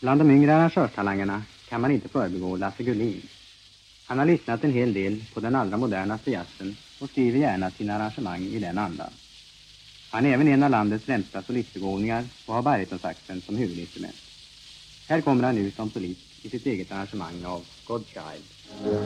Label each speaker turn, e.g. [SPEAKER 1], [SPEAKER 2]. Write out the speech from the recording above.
[SPEAKER 1] Bland de yngre arrangörstalangerna kan man inte förbigå Lasse Gullin. Han har lyssnat en hel del på den allra modernaste jazzen och skriver gärna sina arrangemang i den andan. Han är även en av landets främsta solistbegåvningar och har baritonsaxen som huvudinstrument. Här kommer han nu som solist i sitt eget arrangemang av Godchild.